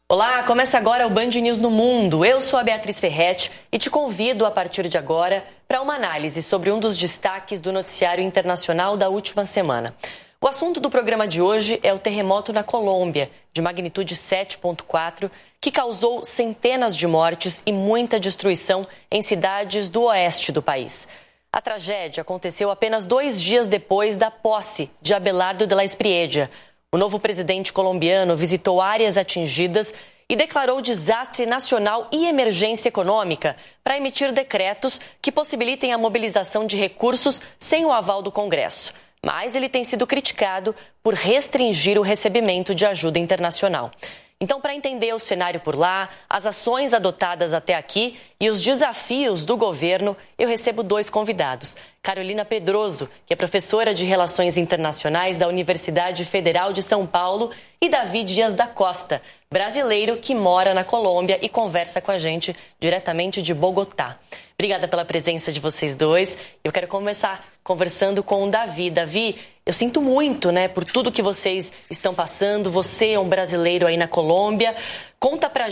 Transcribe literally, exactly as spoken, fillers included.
Olá, começa agora o Band News no Mundo. Eu sou a Beatriz Ferretti e te convido a partir de agora para uma análise sobre um dos destaques do noticiário internacional da última semana. O assunto do programa de hoje é o terremoto na Colômbia, de magnitude sete ponto quatro, que causou centenas de mortes e muita destruição em cidades do oeste do país. A tragédia aconteceu apenas dois dias depois da posse de Abelardo de la Espriella. O novo presidente colombiano visitou áreas atingidas e declarou desastre nacional e emergência econômica para emitir decretos que possibilitem a mobilização de recursos sem o aval do Congresso. Mas ele tem sido criticado por restringir o recebimento de ajuda internacional. Então, para entender o cenário por lá, as ações adotadas até aqui e os desafios do governo, eu recebo dois convidados. Carolina Pedroso, que é professora de Relações Internacionais da Universidade Federal de São Paulo, e Davi Dias da Costa, brasileiro que mora na Colômbia e conversa com a gente diretamente de Bogotá. Obrigada pela presença de vocês dois. Eu quero começar conversando com o Davi. Davi, eu sinto muito, né, por tudo que vocês estão passando. Você é um brasileiro aí na Colômbia. Conta pra